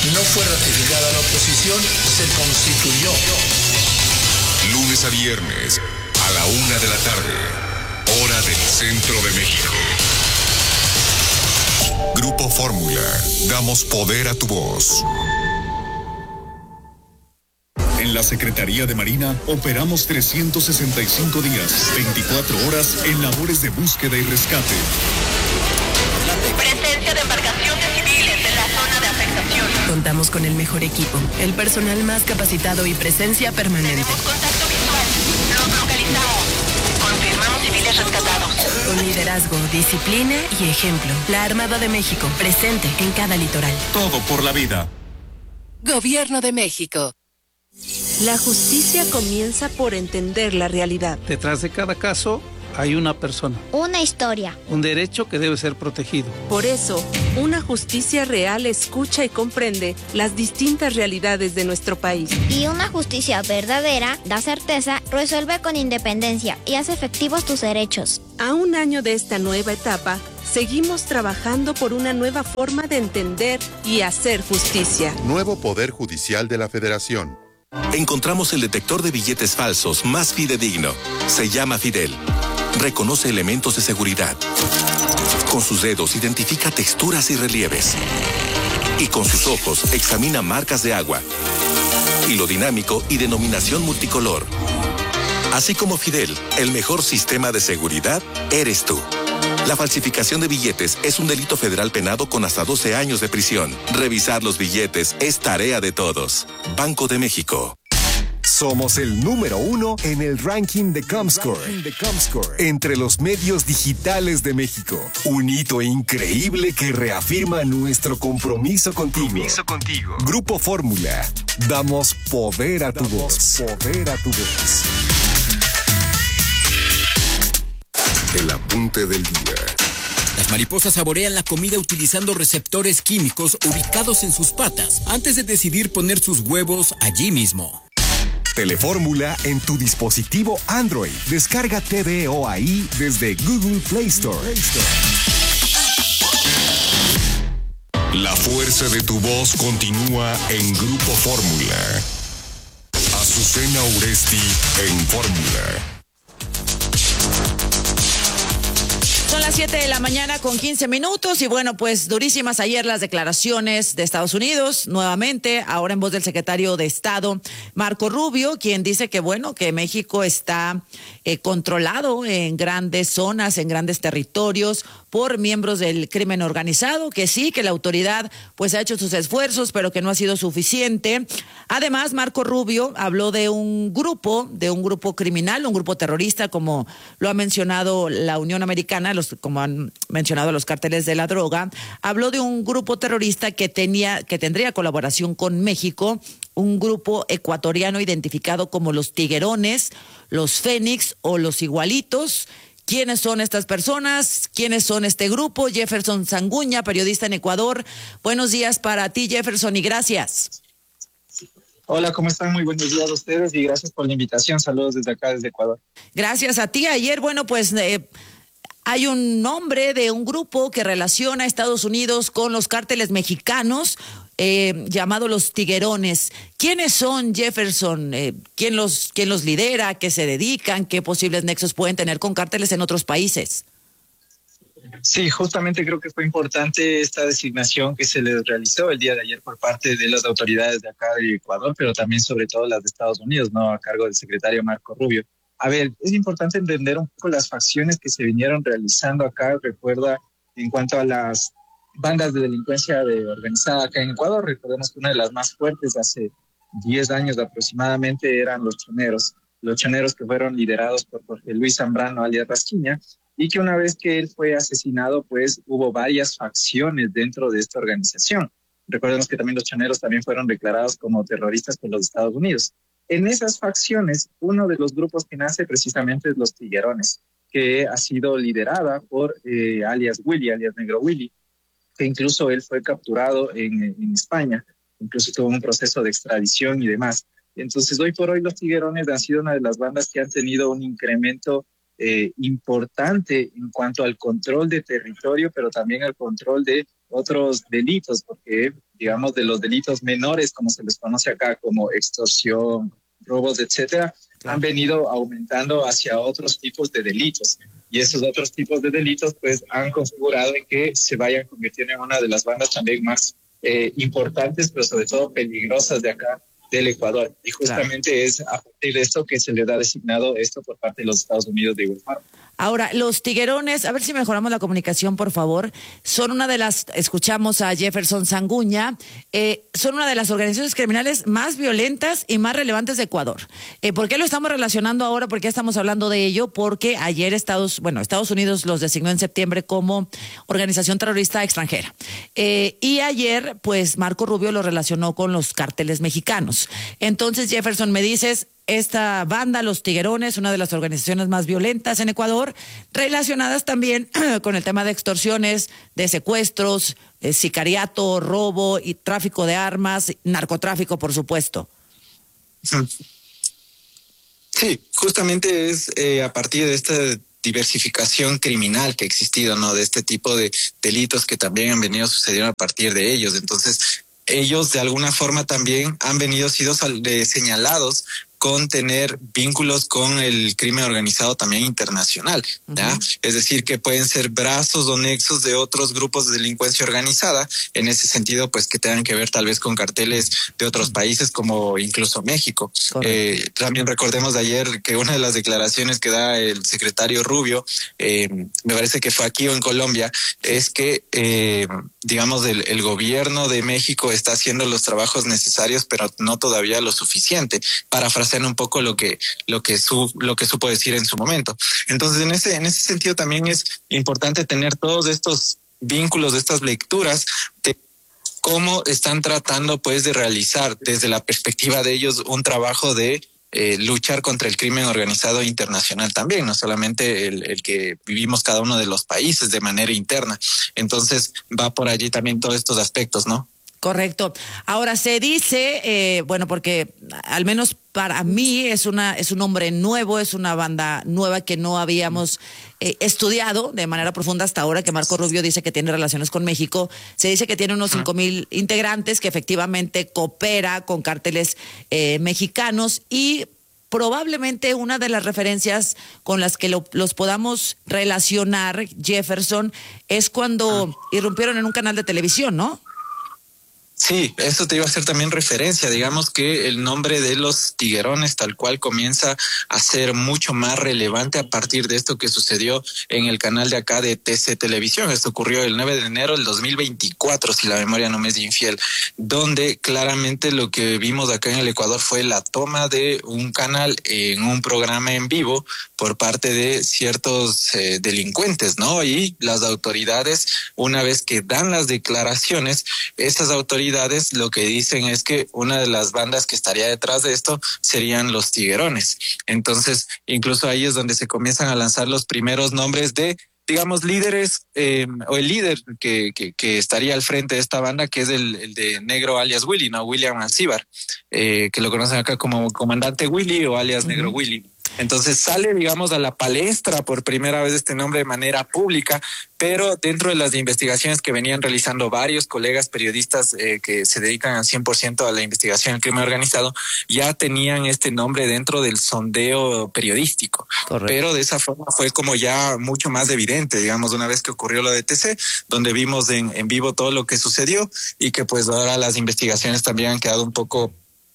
no fue ratificada la oposición, se constituyó. Lunes a viernes, a la 1 de la tarde, hora del centro de México. Grupo Fórmula, damos poder a tu voz. En la Secretaría de Marina operamos 365 días, 24 horas en labores de búsqueda y rescate. Presencia de embarcaciones civiles en la zona de afectación. Contamos con el mejor equipo, el personal más capacitado y presencia permanente. Tenemos contacto visual. Los localizamos. Confirmamos civiles rescatados. Con liderazgo, disciplina y ejemplo. La Armada de México, presente en cada litoral. Todo por la vida. Gobierno de México. La justicia comienza por entender la realidad. Detrás de cada caso hay una persona. Una historia. Un derecho que debe ser protegido. Por eso, una justicia real escucha y comprende las distintas realidades de nuestro país. Y una justicia verdadera da certeza, resuelve con independencia y hace efectivos tus derechos. A un año de esta nueva etapa, seguimos trabajando por una nueva forma de entender y hacer justicia. Nuevo Poder Judicial de la Federación. Encontramos el detector de billetes falsos más fidedigno. Se llama Fidel. Reconoce elementos de seguridad. Con sus dedos identifica texturas y relieves. Y con sus ojos examina marcas de agua. Hilo dinámico y denominación multicolor. Así como Fidel, el mejor sistema de seguridad eres tú. La falsificación de billetes es un delito federal penado con hasta 12 años de prisión. Revisar los billetes es tarea de todos. Banco de México. Somos el número 1 en el ranking de Comscore. Entre los medios digitales de México. Un hito increíble que reafirma nuestro compromiso contigo. Grupo Fórmula. Damos poder a tu voz. El apunte del día. Las mariposas saborean la comida utilizando receptores químicos ubicados en sus patas antes de decidir poner sus huevos allí mismo. Telefórmula en tu dispositivo Android. Descarga TVO ahí desde Google Play Store. La fuerza de tu voz continúa en Grupo Fórmula. Azucena Uresti en Fórmula. Son las 7 de la mañana con 15 minutos y bueno, pues durísimas ayer las declaraciones de Estados Unidos, nuevamente, ahora en voz del secretario de Estado, Marco Rubio, quien dice que bueno, que México está controlado en grandes zonas, en grandes territorios por miembros del crimen organizado, que sí, que la autoridad pues ha hecho sus esfuerzos, pero que no ha sido suficiente. Además, Marco Rubio habló de un grupo criminal, un grupo terrorista, como lo ha mencionado la Unión Americana, como han mencionado los cárteles de la droga. Habló de un grupo terrorista que tendría colaboración con México, un grupo ecuatoriano identificado como los Tiguerones, los Fénix o los Igualitos. ¿Quiénes son estas personas? ¿Quiénes son este grupo? Jefferson Sanguña, periodista en Ecuador. Buenos días para ti, Jefferson, y gracias. Hola, ¿cómo están? Muy buenos días a ustedes y gracias por la invitación. Saludos desde acá, desde Ecuador. Gracias a ti. Ayer, bueno, pues hay un nombre de un grupo que relaciona a Estados Unidos con los cárteles mexicanos, llamado los Tiguerones. ¿Quiénes son, Jefferson? ¿Quién los lidera? ¿Qué se dedican? ¿Qué posibles nexos pueden tener con cárteles en otros países? Sí, justamente creo que fue importante esta designación que se les realizó el día de ayer por parte de las autoridades de acá de Ecuador, pero también sobre todo las de Estados Unidos, ¿no? A cargo del secretario Marco Rubio. A ver, es importante entender un poco las facciones que se vinieron realizando acá. Recuerda, en cuanto a las bandas de delincuencia organizada acá en Ecuador, recordemos que una de las más fuertes hace 10 años aproximadamente eran los choneros que fueron liderados por Jorge Luis Zambrano, alias Rasquiña, y que una vez que él fue asesinado, pues hubo varias facciones dentro de esta organización. Recordemos que también los choneros también fueron declarados como terroristas por los Estados Unidos. En esas facciones, uno de los grupos que nace precisamente es los Tiguerones, que ha sido liderada por alias Negro Willy, que incluso él fue capturado en España, incluso tuvo un proceso de extradición y demás. Entonces, hoy por hoy los Tiguerones han sido una de las bandas que han tenido un incremento importante en cuanto al control de territorio, pero también al control de otros delitos, porque digamos de los delitos menores, como se les conoce acá, como extorsión, robos, etcétera, han venido aumentando hacia otros tipos de delitos. Y esos otros tipos de delitos pues han configurado en que se vayan convirtiendo en una de las bandas también más importantes, pero sobre todo peligrosas de acá del Ecuador. Y justamente es a partir de esto que se le da designado esto por parte de los Estados Unidos de igual forma. Ahora, los tiguerones, a ver si mejoramos la comunicación, por favor, son una de las, escuchamos a Jefferson Sanguña, son una de las organizaciones criminales más violentas y más relevantes de Ecuador. ¿Por qué lo estamos relacionando ahora? ¿Por qué estamos hablando de ello? Porque ayer Estados Unidos los designó en septiembre como organización terrorista extranjera. Y ayer, pues, Marco Rubio lo relacionó con los cárteles mexicanos. Entonces, Jefferson, me dices, esta banda, los Tiguerones, una de las organizaciones más violentas en Ecuador, relacionadas también con el tema de extorsiones, de secuestros, sicariato, robo y tráfico de armas, narcotráfico, por supuesto. Sí, justamente es a partir de esta diversificación criminal que ha existido, ¿no? De este tipo de delitos que también han venido sucediendo a partir de ellos. Entonces, ellos de alguna forma también han sido señalados con tener vínculos con el crimen organizado también internacional, ¿ya? Uh-huh. Es decir, que pueden ser brazos o nexos de otros grupos de delincuencia organizada, en ese sentido, pues que tengan que ver tal vez con carteles de otros países como incluso México. También recordemos de ayer que una de las declaraciones que da el secretario Rubio, me parece que fue aquí o en Colombia, es que, digamos, el gobierno de México está haciendo los trabajos necesarios, pero no todavía lo suficiente, parafraseando un poco lo que supo decir en su momento. Entonces, en ese sentido también es importante tener todos estos vínculos, estas lecturas de cómo están tratando pues de realizar desde la perspectiva de ellos un trabajo de luchar contra el crimen organizado internacional también, no solamente el que vivimos cada uno de los países de manera interna. Entonces va por allí también todos estos aspectos, ¿no? Correcto. Ahora se dice, porque al menos para mí es un nombre nuevo, es una banda nueva que no habíamos estudiado de manera profunda hasta ahora, que Marco Rubio dice que tiene relaciones con México. Se dice que tiene unos 5,000 integrantes, que efectivamente coopera con cárteles mexicanos y probablemente una de las referencias con las que los podamos relacionar, Jefferson, es cuando irrumpieron en un canal de televisión, ¿no? Sí, eso te iba a hacer también referencia. Digamos que el nombre de los Tiguerones tal cual comienza a ser mucho más relevante a partir de esto que sucedió en el canal de acá de TC Televisión. Esto ocurrió el 9 de enero del 2024, si la memoria no me es infiel, donde claramente lo que vimos acá en el Ecuador fue la toma de un canal en un programa en vivo por parte de ciertos delincuentes, ¿no? Y las autoridades, una vez que dan las declaraciones, esas autoridades lo que dicen es que una de las bandas que estaría detrás de esto serían los Tiguerones. Entonces, incluso ahí es donde se comienzan a lanzar los primeros nombres de, digamos, líderes o el líder que estaría al frente de esta banda, que es el de Negro alias Willy, ¿no? William Alcíbar, que lo conocen acá como Comandante Willy o alias Negro Willy. Entonces sale, digamos, a la palestra por primera vez este nombre de manera pública, pero dentro de las investigaciones que venían realizando varios colegas periodistas que se dedican al 100% a la investigación del crimen organizado, ya tenían este nombre dentro del sondeo periodístico. Correcto. Pero de esa forma fue como ya mucho más evidente, digamos, una vez que ocurrió lo de TC, donde vimos en vivo todo lo que sucedió y que pues ahora las investigaciones también han quedado un poco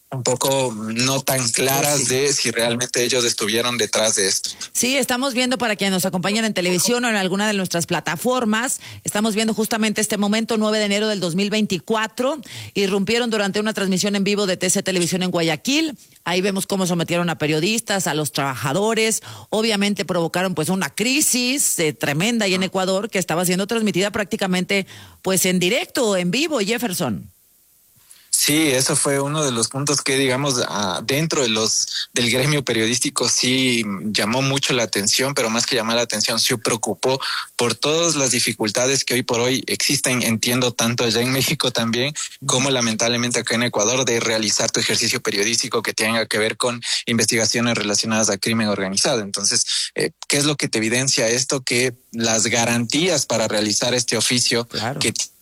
no tan claras de si realmente ellos estuvieron detrás de esto. Sí, estamos viendo, para quienes nos acompañan en televisión o en alguna de nuestras plataformas, estamos viendo justamente este momento, 9 de enero del 2024, irrumpieron durante una transmisión en vivo de TC Televisión en Guayaquil. Ahí vemos cómo sometieron a periodistas, a los trabajadores, obviamente provocaron pues una crisis tremenda ahí en Ecuador, que estaba siendo transmitida prácticamente pues en directo, en vivo, Jefferson. Sí, eso fue uno de los puntos que, digamos, dentro del gremio periodístico sí llamó mucho la atención, pero más que llamar la atención, sí preocupó por todas las dificultades que hoy por hoy existen, entiendo, tanto allá en México también, como lamentablemente acá en Ecuador, de realizar tu ejercicio periodístico que tenga que ver con investigaciones relacionadas a crimen organizado. Entonces, ¿qué es lo que te evidencia esto? Que las garantías para realizar este oficio, claro, que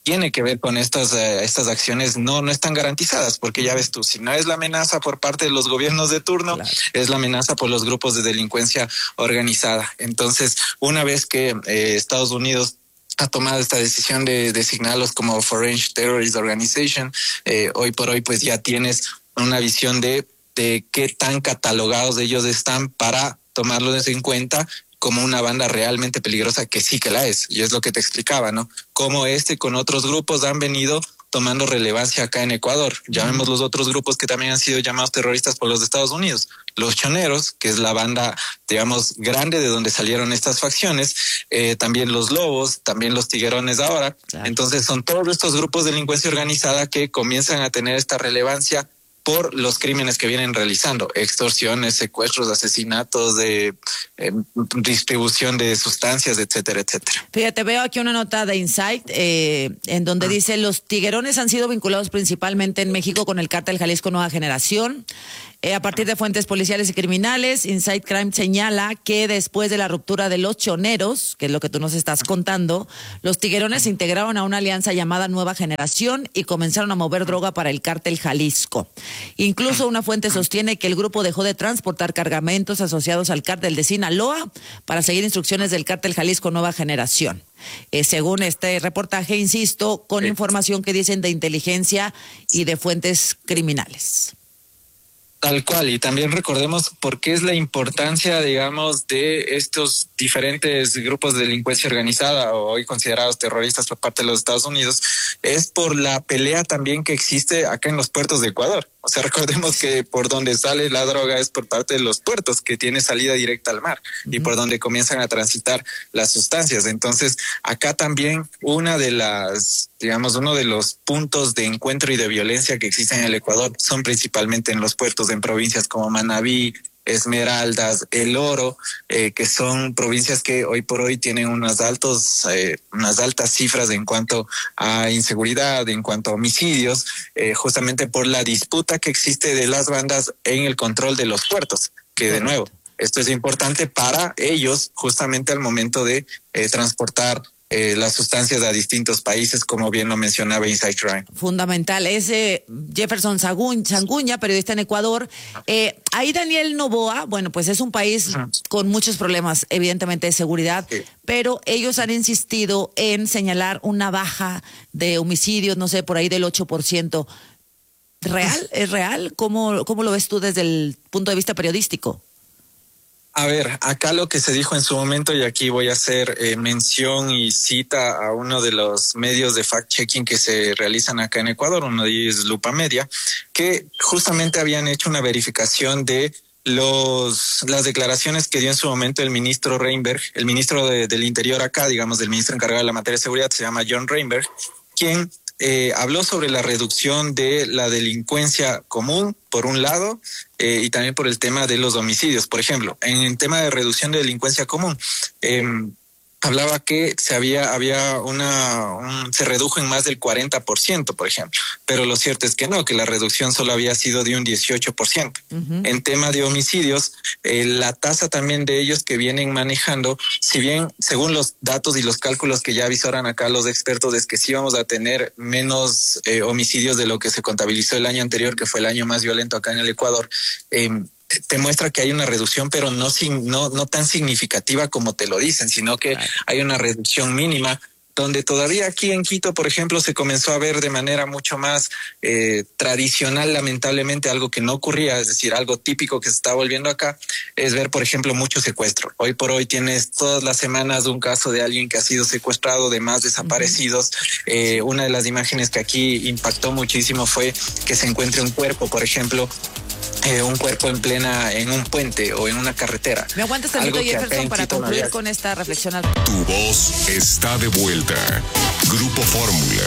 tiene que ver con estas acciones no están garantizadas, porque ya ves tú, si no es la amenaza por parte de los gobiernos de turno, claro, es la amenaza por los grupos de delincuencia organizada. Entonces, una vez que Estados Unidos ha tomado esta decisión de designarlos como Foreign Terrorist Organization, hoy por hoy pues ya tienes una visión de qué tan catalogados ellos están para tomarlos en cuenta como una banda realmente peligrosa, que sí que la es, y es lo que te explicaba, ¿no? Cómo con otros grupos han venido tomando relevancia acá en Ecuador. Llamemos los otros grupos que también han sido llamados terroristas por los Estados Unidos. Los Choneros, que es la banda, digamos, grande de donde salieron estas facciones, también los Lobos, también los Tiguerones ahora. Claro. Entonces son todos estos grupos de delincuencia organizada que comienzan a tener esta relevancia por los crímenes que vienen realizando, extorsiones, secuestros, asesinatos, de distribución de sustancias, etcétera, etcétera. Fíjate, veo aquí una nota de Insight en donde dice: los Tiguerones han sido vinculados principalmente en México con el cártel Jalisco Nueva Generación. A partir de fuentes policiales y criminales, Insight Crime señala que después de la ruptura de los Choneros, que es lo que tú nos estás contando, los Tiguerones se integraron a una alianza llamada Nueva Generación y comenzaron a mover droga para el cártel Jalisco. Incluso una fuente sostiene que el grupo dejó de transportar cargamentos asociados al cártel de Sinaloa para seguir instrucciones del cártel Jalisco Nueva Generación. Según este reportaje, insisto, con información que dicen de inteligencia y de fuentes criminales. Tal cual, y también recordemos por qué es la importancia, digamos, de estos diferentes grupos de delincuencia organizada, o hoy considerados terroristas por parte de los Estados Unidos, es por la pelea también que existe acá en los puertos de Ecuador. O sea, recordemos que por donde sale la droga es por parte de los puertos, que tiene salida directa al mar, y por donde comienzan a transitar las sustancias. Entonces, acá también uno de los puntos de encuentro y de violencia que existen en el Ecuador son principalmente en los puertos, en provincias como Manabí, Esmeraldas, El Oro, que son provincias que hoy por hoy tienen unas altas cifras en cuanto a inseguridad, en cuanto a homicidios, justamente por la disputa que existe de las bandas en el control de los puertos, que de nuevo, esto es importante para ellos justamente al momento de transportar las sustancias a distintos países, como bien lo mencionaba Insight Crime. Fundamental. Es Jefferson Sanguña, periodista en Ecuador. Ahí Daniel Noboa, bueno, pues es un país con muchos problemas, evidentemente, de seguridad, pero ellos han insistido en señalar una baja de homicidios, no sé, por ahí del 8%. ¿Real? ¿Es real? ¿Cómo lo ves tú desde el punto de vista periodístico? A ver, acá lo que se dijo en su momento, y aquí voy a hacer mención y cita a uno de los medios de fact-checking que se realizan acá en Ecuador, uno de ellos es Lupa Media, que justamente habían hecho una verificación de las declaraciones que dio en su momento el ministro Reinberg, el ministro del Interior acá, digamos, el ministro encargado de la materia de seguridad, se llama John Reinberg, quien habló sobre la reducción de la delincuencia común, por un lado, y también por el tema de los homicidios. Por ejemplo, en el tema de reducción de delincuencia común, hablaba que se redujo en más del 40%, por ejemplo, pero lo cierto es que no, que la reducción solo había sido de un 18%. En tema de homicidios, la tasa también de ellos que vienen manejando, si bien según los datos y los cálculos que ya avisaron acá los expertos, es que sí vamos a tener menos homicidios de lo que se contabilizó el año anterior, que fue el año más violento acá en el Ecuador, te muestra que hay una reducción, pero no tan significativa como te lo dicen, sino que hay una reducción mínima, donde todavía aquí en Quito, por ejemplo, se comenzó a ver de manera mucho más tradicional, lamentablemente, algo que no ocurría, es decir, algo típico que se está volviendo acá, es ver, por ejemplo, mucho secuestro. Hoy por hoy tienes todas las semanas un caso de alguien que ha sido secuestrado, de más desaparecidos. Una de las imágenes que aquí impactó muchísimo fue que se encuentre un cuerpo, por ejemplo, un cuerpo en un puente o en una carretera. ¿Me aguantas tantito, Jefferson, para concluir con esta reflexión? Tu voz está de vuelta. Grupo Fórmula.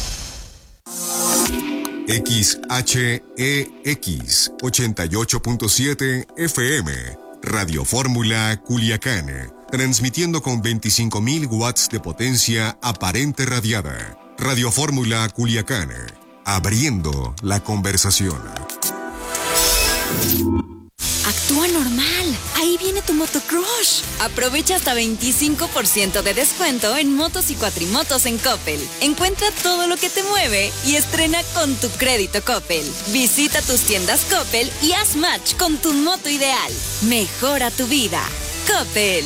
XHEX 88.7 FM. Radio Fórmula Culiacán. Transmitiendo con 25.000 watts de potencia aparente radiada. Radio Fórmula Culiacán. Abriendo la conversación. Actúa normal. Ahí viene tu motocrush. Aprovecha hasta 25% de descuento en motos y cuatrimotos en Coppel. Encuentra todo lo que te mueve y estrena con tu crédito Coppel. Visita tus tiendas Coppel y haz match con tu moto ideal. Mejora tu vida. Coppel.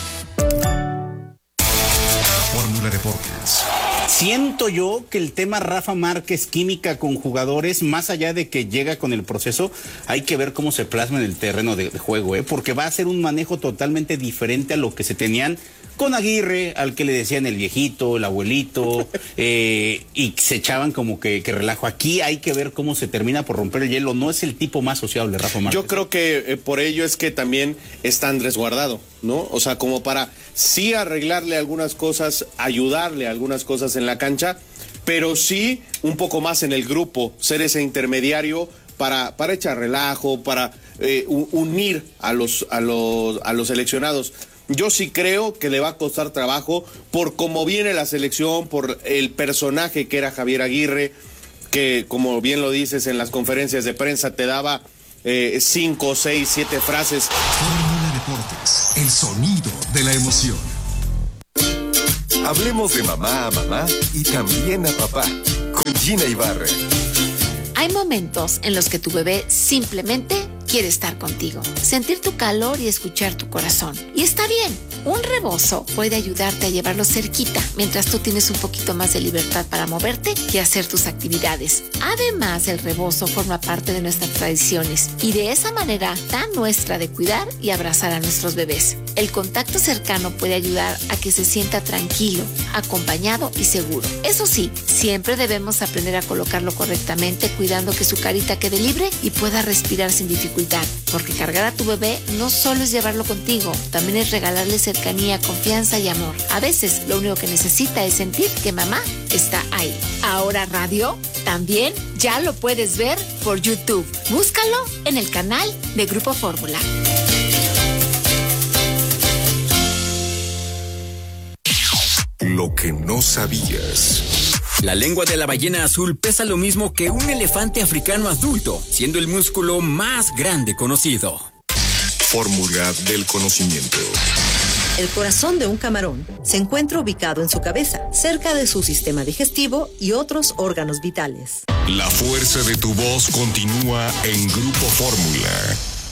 Fórmula Deportes. Siento yo que el tema Rafa Márquez, química con jugadores, más allá de que llega con el proceso, hay que ver cómo se plasma en el terreno de juego, porque va a ser un manejo totalmente diferente a lo que se tenían con Aguirre, al que le decían el viejito, el abuelito, y se echaban como que relajo. Aquí hay que ver cómo se termina por romper el hielo. No es el tipo más sociable, Rafa Márquez. Yo creo que por ello es que también está Andrés Guardado, ¿no? O sea, como para sí arreglarle algunas cosas, ayudarle a algunas cosas en la cancha, pero sí un poco más en el grupo, ser ese intermediario para echar relajo, para unir a los seleccionados. Yo sí creo que le va a costar trabajo por cómo viene la selección, por el personaje que era Javier Aguirre, que como bien lo dices en las conferencias de prensa te daba 5, 6, 7 frases. Fórmula Deportes, el sonido de la emoción. Hablemos de mamá a mamá y también a papá, con Gina Ibarra. Hay momentos en los que tu bebé simplemente quiere estar contigo, sentir tu calor y escuchar tu corazón. Y está bien, un rebozo puede ayudarte a llevarlo cerquita mientras tú tienes un poquito más de libertad para moverte y hacer tus actividades. Además, el rebozo forma parte de nuestras tradiciones y de esa manera tan nuestra de cuidar y abrazar a nuestros bebés. El contacto cercano puede ayudar a que se sienta tranquilo, acompañado y seguro. Eso sí, siempre debemos aprender a colocarlo correctamente, cuidando que su carita quede libre y pueda respirar sin dificultad. Porque cargar a tu bebé no solo es llevarlo contigo, también es regalarle cercanía, confianza y amor. A veces lo único que necesita es sentir que mamá está ahí. Ahora radio también ya lo puedes ver por YouTube. Búscalo en el canal de Grupo Fórmula. Lo que no sabías. La lengua de la ballena azul pesa lo mismo que un elefante africano adulto, siendo el músculo más grande conocido. Fórmula del conocimiento. El corazón de un camarón se encuentra ubicado en su cabeza, cerca de su sistema digestivo y otros órganos vitales. La fuerza de tu voz continúa en Grupo Fórmula.